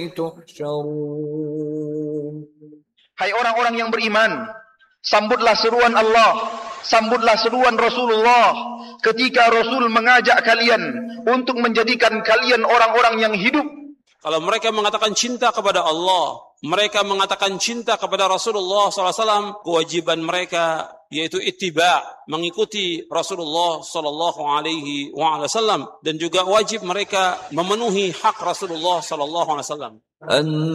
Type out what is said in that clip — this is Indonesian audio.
تحشرون. Hai orang-orang yang beriman, sambutlah seruan Allah, sambutlah seruan Rasulullah ketika Rasul mengajak kalian untuk menjadikan kalian orang-orang yang hidup. Kalau mereka mengatakan cinta kepada Allah, mereka mengatakan cinta kepada Rasulullah SAW, kewajiban mereka yaitu ittiba, mengikuti Rasulullah SAW, dan juga wajib mereka memenuhi hak Rasulullah SAW.